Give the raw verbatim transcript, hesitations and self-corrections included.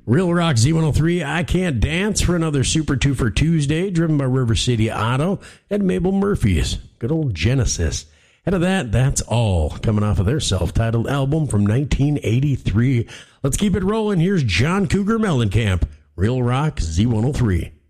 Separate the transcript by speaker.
Speaker 1: Real Rock Z one oh three, I Can't Dance for another Super two for Tuesday, driven by River City Auto and Mabel Murphy's. Good old Genesis. Ahead of that, That's All, coming off of their self-titled album from nineteen eighty-three. Let's keep it rolling. Here's John Cougar Mellencamp, Real Rock Z one oh three.